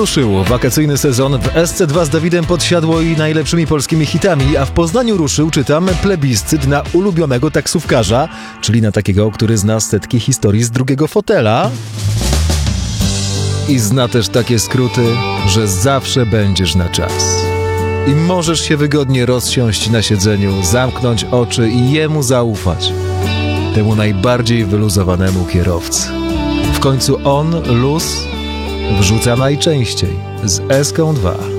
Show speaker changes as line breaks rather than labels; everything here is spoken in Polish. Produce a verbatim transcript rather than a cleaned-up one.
Ruszył wakacyjny sezon w S C dwa z Dawidem Podsiadło i najlepszymi polskimi hitami, a w Poznaniu ruszył, czytam, plebiscyt na ulubionego taksówkarza, czyli na takiego, który zna setki historii z drugiego fotela i zna też takie skróty, że zawsze będziesz na czas. I możesz się wygodnie rozsiąść na siedzeniu, zamknąć oczy i jemu zaufać. Temu najbardziej wyluzowanemu kierowcy. W końcu on luz wrzuca najczęściej z S K dwa.